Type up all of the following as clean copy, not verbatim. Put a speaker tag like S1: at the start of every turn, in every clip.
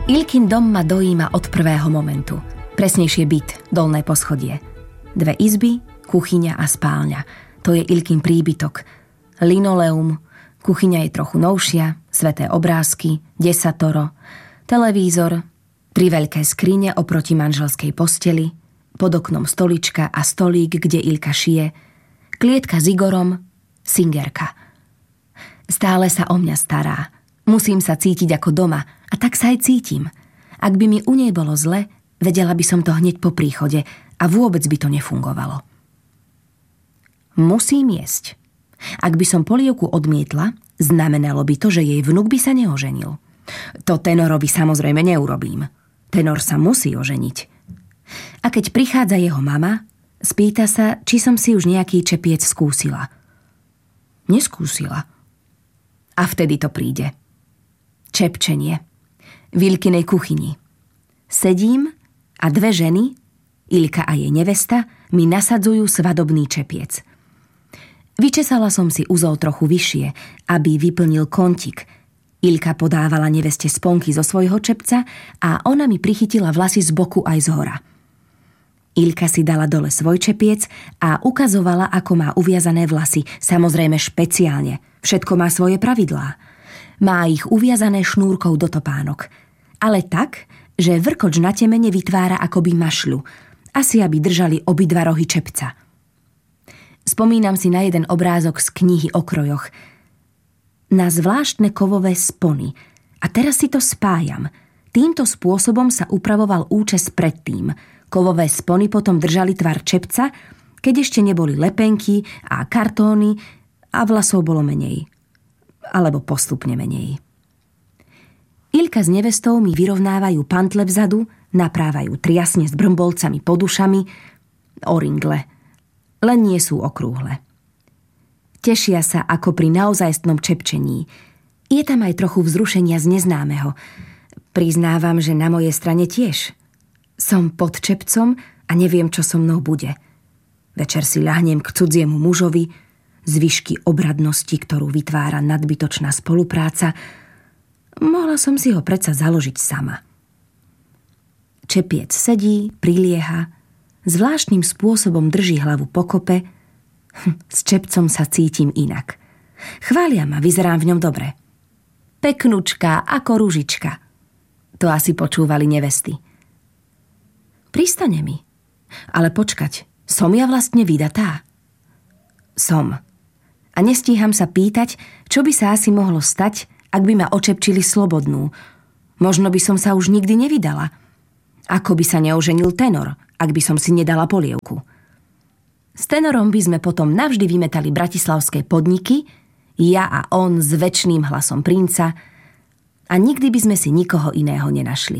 S1: Ilkin dom ma dojíma od prvého momentu. Presnejšie byt, dolné poschodie. 2 izby, kuchyňa a spálňa. To je Ilkin príbytok. Linoleum, kuchyňa je trochu novšia, sveté obrázky, desatoro, televízor, 3 veľké skrine oproti manželskej posteli, pod oknom stolička a stolík, kde Ilka šije, klietka s Igorom, singerka. Stále sa o mňa stará. Musím sa cítiť ako doma a tak sa aj cítim. Ak by mi u nej bolo zle, vedela by som to hneď po príchode a vôbec by to nefungovalo. Musím jesť. Ak by som polievku odmietla, znamenalo by to, že jej vnuk by sa neoženil. To tenorovi samozrejme neurobím. Tenor sa musí oženiť. A keď prichádza jeho mama, spýta sa, či som si už nejaký čepiec skúsila. Neskúsila. A vtedy to príde. Čepčenie. V Ilkinej kuchyni. Sedím a 2 ženy, Ilka a jej nevesta, mi nasadzujú svadobný čepiec. Vyčesala som si uzol trochu vyššie, aby vyplnil kontík. Ilka podávala neveste sponky zo svojho čepca a ona mi prichytila vlasy z boku aj z hora. Ilka si dala dole svoj čepiec a ukazovala, ako má uviazané vlasy, samozrejme špeciálne. Všetko má svoje pravidlá. Má ich uviazané šnúrkou do topánok. Ale tak, že vrkoč na temene vytvára akoby mašľu. Asi aby držali obidva rohy čepca. Spomínam si na jeden obrázok z knihy o krojoch. Na zvláštne kovové spony. A teraz si to spájam. Týmto spôsobom sa upravoval účes predtým. Kovové spony potom držali tvar čepca, keď ešte neboli lepenky a kartóny a vlasov bolo menej. Alebo postupne menej. Ilka s nevestou mi vyrovnávajú pantle vzadu, naprávajú triasne s brmbolcami pod ušami, oringle. Len nie sú okrúhle. Tešia sa ako pri naozajstnom čepčení. Je tam aj trochu vzrušenia z neznámeho. Priznávam, že na mojej strane tiež. Som pod čepcom a neviem, čo so mnou bude. Večer si ľahnem k cudziemu mužovi, zvyšky obradnosti, ktorú vytvára nadbytočná spolupráca. Mohla som si ho predsa založiť sama. Čepiec sedí, prilieha, zvláštnym spôsobom drží hlavu pokope. S čepcom sa cítim inak. Chvália ma, vyzerám v ňom dobre. Peknučka ako ružička. To asi počúvali nevesty. Pristane mi. Ale počkať, som ja vlastne vydatá? Som. A nestíham sa pýtať, čo by sa asi mohlo stať, ak by ma očepčili slobodnú. Možno by som sa už nikdy nevydala. Ako by sa neoženil tenor, ak by som si nedala polievku. S tenorom by sme potom navždy vymetali bratislavské podniky, ja a on s večným hlasom princa, a nikdy by sme si nikoho iného nenašli.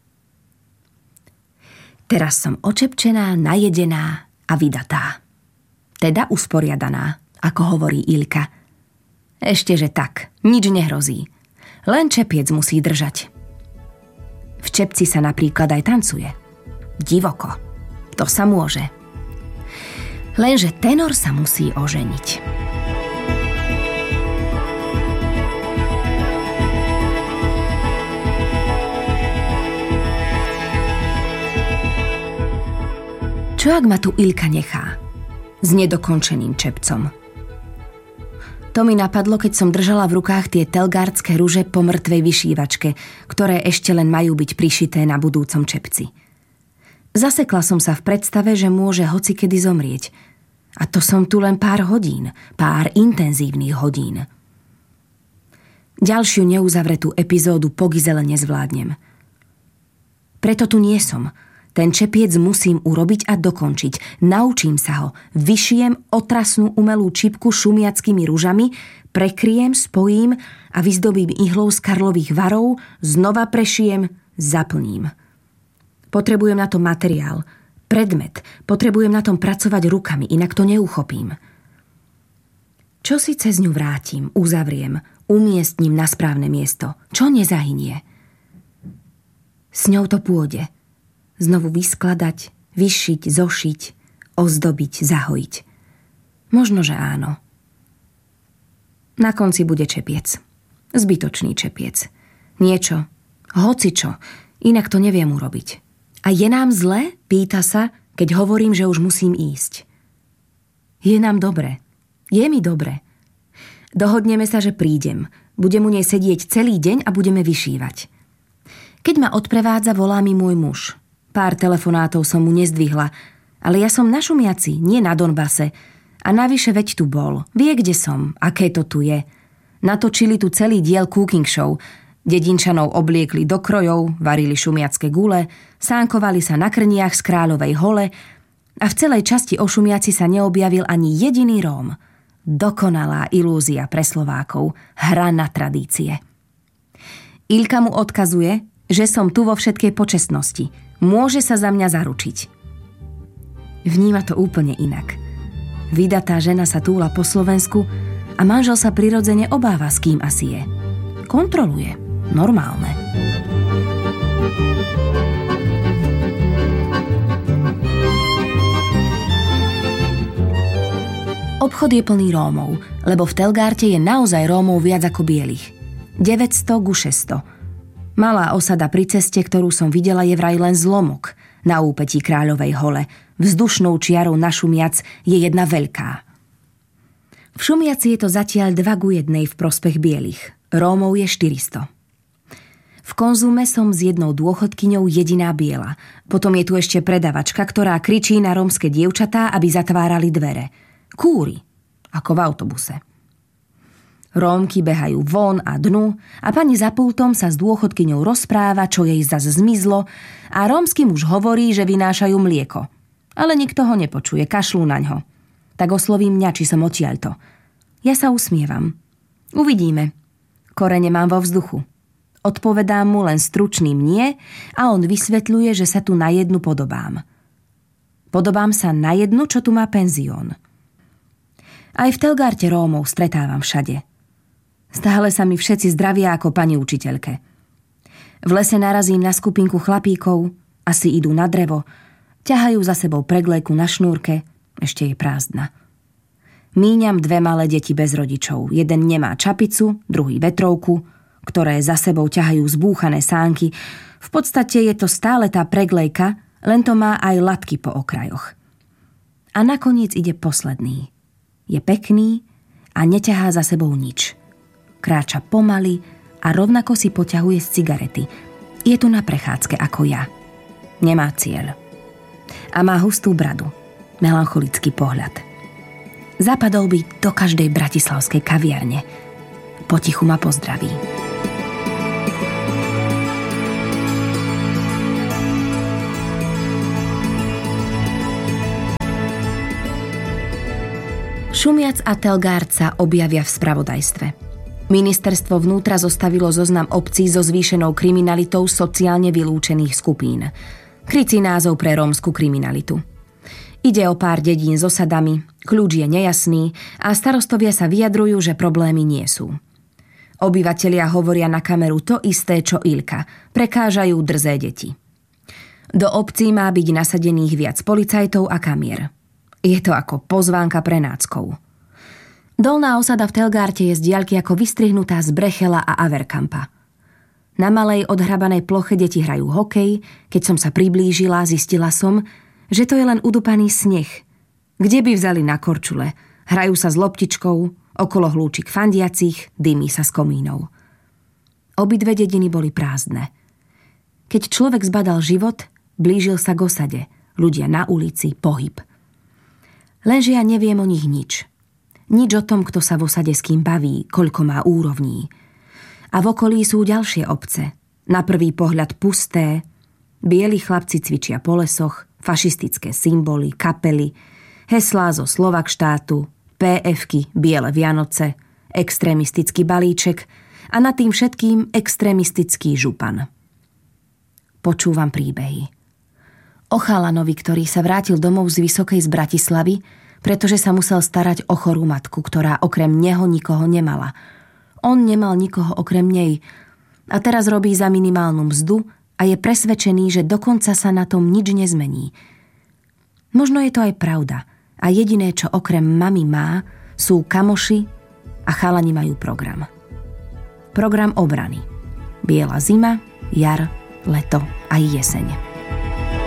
S1: Teraz som očepčená, najedená a vydatá. Teda usporiadaná, ako hovorí Ilka. Ešte, že tak, nič nehrozí. Len čepiec musí držať. V čepci sa napríklad aj tancuje. Divoko. To sa môže. Lenže tenor sa musí oženiť. Čo ak ma tu Ilka nechá? S nedokončeným čepcom. To mi napadlo, keď som držala v rukách tie telgardské ruže po mŕtvej vyšívačke, ktoré ešte len majú byť prišité na budúcom čepci. Zasekla som sa v predstave, že môže hocikedy zomrieť. A to som tu len pár hodín, pár intenzívnych hodín. Ďalšiu neuzavretú epizódu po Gizele nezvládnem. Preto tu nie som. Ten čepiec musím urobiť a dokončiť. Naučím sa ho. Vyšijem otrasnú umelú čipku šumiackými ružami, prekryjem, spojím a vyzdobím ihlou z karlových varov, znova prešijem, zaplním. Potrebujem na to materiál, predmet, potrebujem na tom pracovať rukami, inak to neuchopím. Čo si cez ňu vrátim, uzavriem, umiestním na správne miesto, čo nezahynie. S ňou to pôjde. Znovu vyskladať, vyšiť, zošiť, ozdobiť, zahojiť. Možno, že áno. Na konci bude čepiec. Zbytočný čepiec. Niečo, Hocičo, inak to neviem urobiť. A je nám zle? Pýta sa, keď hovorím, že už musím ísť. Je nám dobre. Je mi dobre. Dohodneme sa, že prídem. Budem u nej sedieť celý deň a budeme vyšívať. Keď ma odprevádza, volá mi môj muž. Pár telefonátov som mu nezdvihla, ale ja som na Šumiaci, nie na Donbase. A navyše veď tu bol. Vie, kde som, aké to tu je. Natočili tu celý diel cooking show. Dedinčanov obliekli do krojov, varili šumiacké gule, sánkovali sa na krniach z Kráľovej hole a v celej časti o Šumiaci sa neobjavil ani jediný Róm. Dokonalá ilúzia pre Slovákov, hra na tradície. Ilka mu odkazuje, že som tu vo všetkej počestnosti. Môže sa za mňa zaručiť. Vníma to úplne inak. Vydatá žena sa túla po Slovensku a manžel sa prirodzene obáva, s kým asi je. Kontroluje. Normálne. Obchod je plný Rómov, lebo v Telgárte je naozaj Rómov viac ako bielých. 900-600. Malá osada pri ceste, ktorú som videla, je vraj len zlomok. Na úpetí Kráľovej hole, vzdušnou čiarou na Šumiac, je jedna veľká. V Šumiaci je to zatiaľ 2:1 v prospech bielých. Rómov je 400. V Konzume som s jednou dôchodkyňou jediná biela. Potom je tu ešte predavačka, ktorá kričí na rómske dievčatá, aby zatvárali dvere. Kúri, ako v autobuse. Rómky behajú von a dnu a pani za pultom sa s dôchodkyňou rozpráva, čo jej zas zmizlo a rómsky muž hovorí, že vynášajú mlieko. Ale nikto ho nepočuje, kašľú naňho. Tak osloví mňa, či som odtiaľto. Ja sa usmievam. Uvidíme. Korene mám vo vzduchu. Odpovedám mu len stručným nie a on vysvetľuje, že sa tu na jednu podobám. Podobám sa na jednu, čo tu má penzión. Aj v Telgárte Rómov stretávam všade. Stále sa mi všetci zdravia ako pani učiteľke. V lese narazím na skupinku chlapíkov, asi idú na drevo, ťahajú za sebou preglejku na šnúrke, ešte je prázdna. Míňam 2 malé deti bez rodičov. Jeden nemá čapicu, druhý vetrovku, ktoré za sebou ťahajú zbúchané sánky. V podstate je to stále tá preglejka, len to má aj latky po okrajoch. A nakoniec ide posledný. Je pekný a neťahá za sebou nič. Kráča pomaly a rovnako si poťahuje z cigarety. Je tu na prechádzke ako ja. Nemá cieľ. A má hustú bradu. Melancholický pohľad. Zapadol by do každej bratislavskej kaviarne. Potichu ma pozdraví. Šumiac a Telgárd sa objavia v spravodajstve. Ministerstvo vnútra zostavilo zoznam obcí so zvýšenou kriminalitou sociálne vylúčených skupín. Krycí názov pre rómsku kriminalitu. Ide o pár dedín s osadami, kľúč je nejasný a starostovia sa vyjadrujú, že problémy nie sú. Obyvatelia hovoria na kameru to isté, čo Ilka. Prekážajú drzé deti. Do obcí má byť nasadených viac policajtov a kamier. Je to ako pozvánka pre náckov. Dolná osada v Telgárte je z diaľky ako vystrihnutá z Brechela a Averkampa. Na malej odhrabanej ploche deti hrajú hokej, keď som sa priblížila, zistila som, že to je len udupaný sneh. Kde by vzali na korčule? Hrajú sa s loptičkou, okolo hlúčik fandiacich, dymí sa z komínov. Obidve dediny boli prázdne. Keď človek zbadal život, blížil sa k osade. Ľudia na ulici, pohyb. Lenže ja neviem o nich nič. Nič o tom, kto sa v osade s kým baví, koľko má úrovní. A v okolí sú ďalšie obce. Na prvý pohľad pusté. Bieli chlapci cvičia po lesoch, fašistické symboly, kapely, heslá zo Slovak štátu, PF-ky, biele Vianoce, extrémistický balíček a nad tým všetkým extrémistický župan. Počúvam príbehy. O chalanovi, ktorý sa vrátil domov z Vysokej z Bratislavy, pretože sa musel starať o chorú matku, ktorá okrem neho nikoho nemala. On nemal nikoho okrem nej a teraz robí za minimálnu mzdu a je presvedčený, že dokonca sa na tom nič nezmení. Možno je to aj pravda a jediné, čo okrem mami má, sú kamoši a chalani majú program. Program obrany. Biela zima, jar, leto aj jeseň.